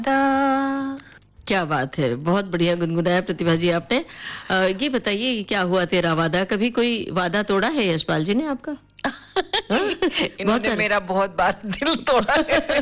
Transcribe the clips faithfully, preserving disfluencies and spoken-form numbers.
क्या बात है, बहुत बढ़िया गुनगुनाया प्रतिभा जी आपने। अ, ये बताइए कि क्या हुआ तेरा वादा, कभी कोई वादा तोड़ा है यशपाल जी ने आपका? इन्होंने मेरा बहुत बार दिल तोड़ा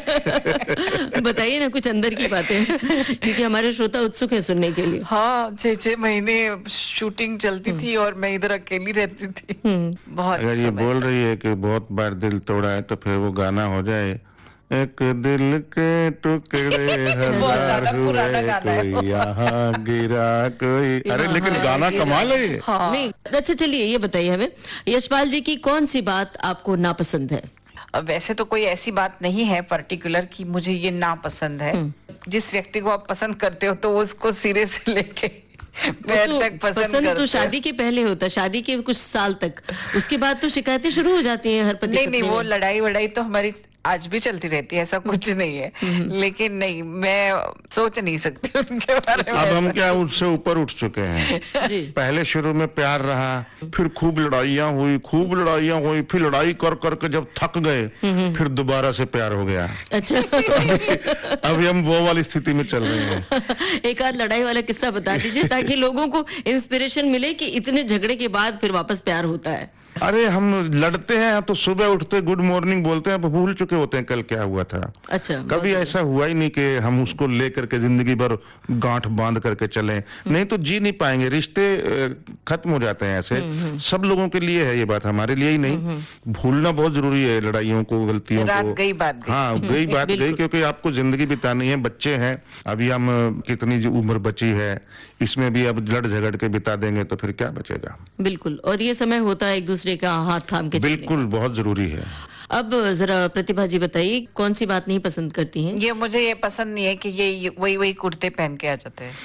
है। बताइए ना कुछ अंदर की बातें, क्योंकि हमारे श्रोता उत्सुक है सुनने के लिए। हाँ, छह छह महीने शूटिंग चलती थी और मैं इधर अकेली रहती थी। बहुत अगर ये बोल रही है कि बहुत बार दिल तोड़ा है तो फिर वो गाना हो जाए, एक दिल के टुकड़े हजार हुए, कोई यहाँ गिरा कोई। अरे लेकिन गाना कमाल है ये। हाँ। नहीं, अच्छा चलिए ये बताइए हमें, यशपाल जी की कौन सी बात आपको नापसंद है? वैसे तो कोई ऐसी बात नहीं है पर्टिकुलर कि मुझे ये नापसंद है। जिस व्यक्ति को आप पसंद करते हो तो उसको सिरे से लेके पैर तो तक पसंद, पसंद करते तो शादी के पहले होता है, शादी के कुछ साल तक, उसके बाद तो शिकायतें शुरू हो जाती हैं हर पति नहीं नहीं, पत्नी वो में। लड़ाई वड़ाई तो हमारी आज भी चलती रहती है, ऐसा कुछ नहीं है। लेकिन नहीं, मैं सोच नहीं सकती उनके बारे में। अब हम क्या उससे ऊपर उठ चुके हैं। जी। पहले शुरू में प्यार रहा, फिर खूब लड़ाइयाँ हुई, खूब लड़ाइयाँ हुई, फिर लड़ाई कर करके जब थक गए फिर दोबारा से प्यार हो गया। अच्छा। अभी हम वो वाली स्थिति में चल रहे हैं। एक आध लड़ाई वाला किस्सा बता दीजिए ताकि लोगों को इंस्पिरेशन मिले कि इतने झगड़े के बाद फिर वापस प्यार होता है। अरे हम लड़ते हैं तो सुबह उठते गुड मॉर्निंग बोलते हैं, भूल चुके होते हैं कल क्या हुआ था। अच्छा, कभी ऐसा हुआ ही नहीं कि हम उसको लेकर के जिंदगी भर गांठ बांध करके चलें, नहीं तो जी नहीं पाएंगे, रिश्ते खत्म हो जाते हैं ऐसे। सब लोगों के लिए है ये बात, हमारे लिए ही नहीं। भूलना बहुत जरूरी है लड़ाइयों को, गलतियों रात को। गई बात गई। हाँ, गई बात गई, क्योंकि आपको जिंदगी बितानी है, बच्चे हैं अभी, हम कितनी जो उम्र बची है इसमें भी अब लड़ झगड़ के बिता देंगे तो फिर क्या बचेगा। बिल्कुल, और ये समय होता है एक दूसरे का हाथ थाम के चलने का। बिल्कुल, बहुत जरूरी है। अब जरा प्रतिभा जी बताइए, कौन सी बात नहीं पसंद करती हैं? ये मुझे ये पसंद नहीं है कि ये, ये वही वही कुर्ते पहन के आ जाते हैं।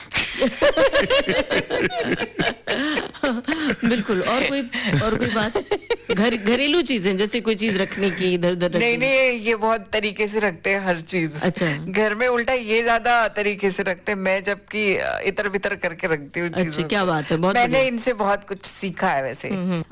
बिल्कुल, और कोई और कोई बात, घर घरेलू चीजें जैसे कोई चीज रखने की इधर उधर नहीं नहीं, ये बहुत तरीके से रखते हैं हर चीज। अच्छा। घर में उल्टा ये ज्यादा तरीके से रखते हैं, मैं जबकि इतर बितर करके रखती हूँ चीजों अच्छा, को। क्या बात है, बहुत मैंने बढ़िया। इनसे बहुत कुछ सीखा है वैसे।